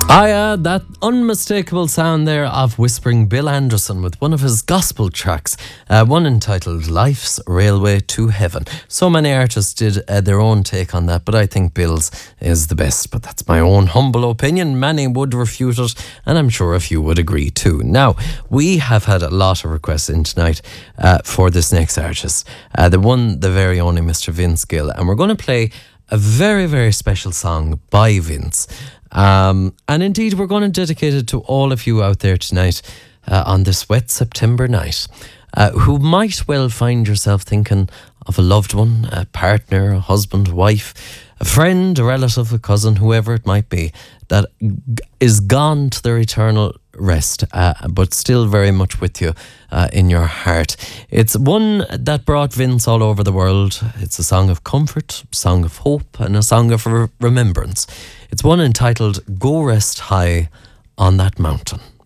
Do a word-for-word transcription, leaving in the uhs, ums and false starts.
Ah, yeah, that unmistakable sound there of Whispering Bill Anderson with one of his gospel tracks, uh, one entitled Life's Railway to Heaven. So many artists did uh, their own take on that, but I think Bill's is the best. But that's my own humble opinion. Many would refute it, and I'm sure a few would agree too. Now, we have had a lot of requests in tonight uh, for this next artist, uh, the one, the very only Mister Vince Gill, and we're going to play a very, very special song by Vince. Um, and indeed, we're going to dedicate it to all of you out there tonight uh, on this wet September night uh, who might well find yourself thinking of a loved one, a partner, a husband, wife, a friend, a relative, a cousin, whoever it might be, that g- is gone to their eternal rest, uh, but still very much with you uh, in your heart. It's one that brought Vince all over the world. It's a song of comfort, a song of hope, and a song of re- remembrance. It's one entitled Go Rest High on That Mountain.